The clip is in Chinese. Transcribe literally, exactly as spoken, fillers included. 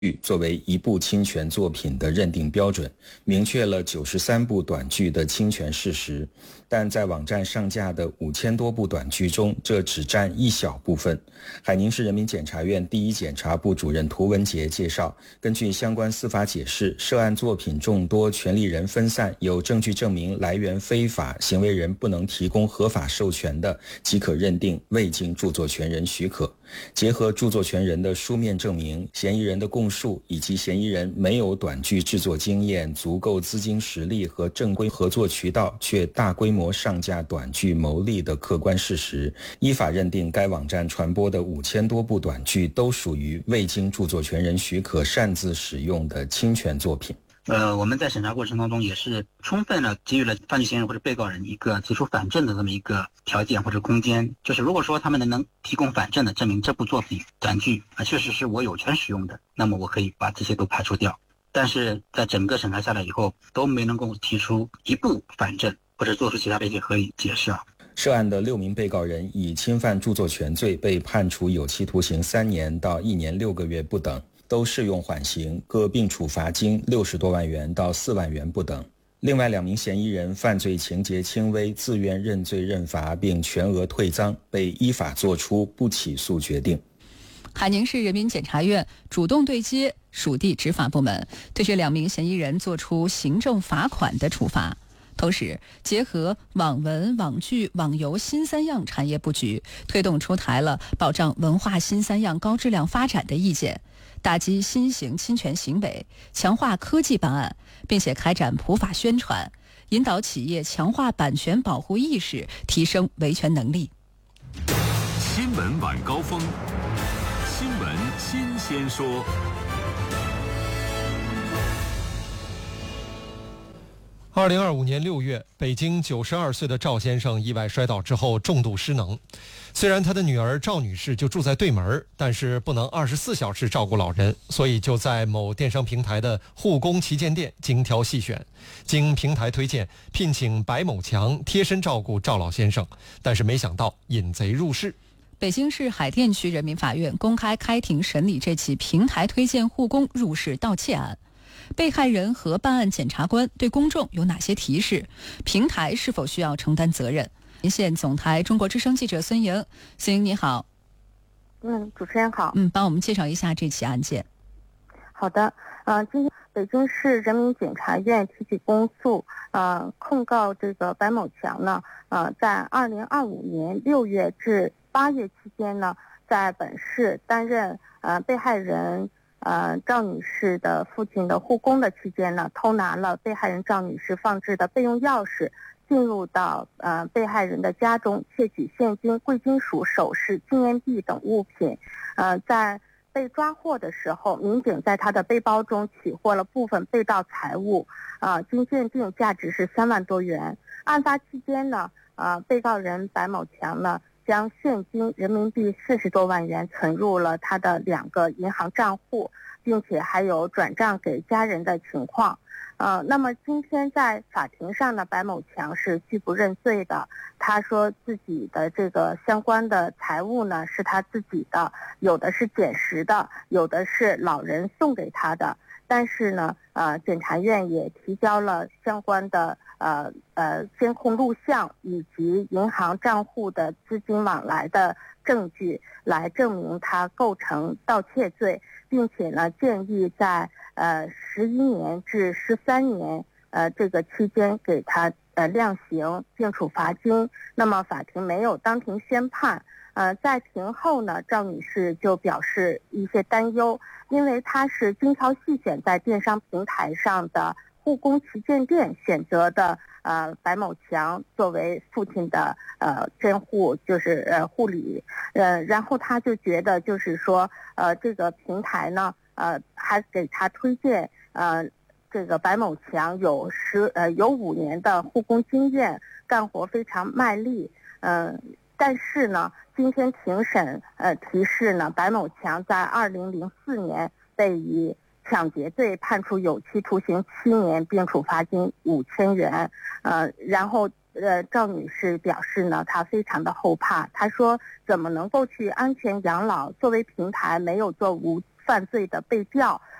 作为一部侵权作品的认定标准，明确了九十三部短剧的侵权事实，但在网站上架的五千多部短剧中，这只占一小部分。海宁市人民检察院第一检察部主任涂文杰介绍，根据相关司法解释，涉案作品众多，权利人分散，有证据证明来源非法，行为人不能提供合法授权的，即可认定未经著作权人许可。结合著作权人的书面证明、嫌疑人的供述以及嫌疑人没有短剧制作经验、足够资金实力和正规合作渠道，却大规模上架短剧牟利的客观事实，依法认定该网站传播的五千多部短剧都属于未经著作权人许可擅自使用的侵权作品。 呃，我们在审查过程当中也是充分的给予了犯罪嫌疑人或者被告人一个提出反证的这么一个条件或者空间，就是如果说他们能提供反证的证明这部作品短剧啊确实是我有权使用的，那么我可以把这些都排除掉。但是在整个审查下来以后，都没能够提出一部反证或者做出其他的一些合理解释啊。 涉案的六名被告人以侵犯著作权罪被判处有期徒刑三年到一年六个月不等，都适用缓刑，各并处罚金六十多万元到四万元不等。另外两名嫌疑人犯罪情节轻微，自愿认罪认罚并全额退赃，被依法作出不起诉决定。 海宁市人民检察院主动对接属地执法部门，对这两名嫌疑人作出行政罚款的处罚。同时结合网文、网剧、网游新三样产业布局，推动出台了保障文化新三样高质量发展的意见，打击新型侵权行为，强化科技办案，并且开展普法宣传，引导企业强化版权保护意识，提升维权能力。 新闻晚高峰，新闻新鲜说。 二零二五年六月，北京九十二岁的赵先生意外摔倒之后重度失能。虽然他的女儿赵女士就住在对门，但是不能二十四小时照顾老人，所以就在某电商平台的护工旗舰店精挑细选，经平台推荐聘请白某强贴身照顾赵老先生，但是没想到引贼入室。 北京市海淀区人民法院公开开庭审理这起平台推荐护工入室盗窃案。被害人和办案检察官对公众有哪些提示？平台是否需要承担责任？连线总台中国之声记者孙莹。孙莹你好。 嗯，主持人好。 嗯，帮我们介绍一下这起案件。 好的，呃，今天北京市人民检察院提起公诉，呃，控告这个白某强呢，呃，在二零二五年六月至八月期间呢，在本市担任呃被害人。呃，赵女士的父亲的护工的期间呢，偷拿了被害人赵女士放置的备用钥匙，进入到呃被害人的家中，窃取现金、贵金属、首饰、纪念币等物品。呃，在被抓获的时候，民警在他的背包中取获了部分被盗财物，呃，经鉴定价值是三万多元。案发期间呢，呃，被告人白某强呢，将现金人民币四十多万元存入了他的两个银行账户，并且还有转账给家人的情况。呃，那么今天在法庭上呢，白某强是拒不认罪的。他说自己的这个相关的财物呢是他自己的，有的是捡拾的，有的是老人送给他的。但是呢，呃，检察院也提交了相关的呃呃监控录像以及银行账户的资金往来的证据，来证明他构成盗窃罪，并且呢，建议在呃十一年至十三年呃这个期间给他呃量刑，并处罚金。那么法庭没有当庭宣判。呃，在庭后呢，赵女士就表示一些担忧，因为她是精挑细选在电商平台上的护工旗舰店选择的呃白某强作为父亲的呃监护，就是呃护理，呃，然后她就觉得就是说呃这个平台呢呃还给她推荐呃这个白某强有十呃有五年的护工经验，干活非常卖力，嗯、呃。但是呢，今天庭审呃提示呢，白某强在二零零四年被以抢劫罪判处有期徒刑七年，并处罚金五千元。呃，然后呃赵女士表示呢，她非常的后怕，她说怎么能够去安全养老？作为平台没有做无犯罪的被调。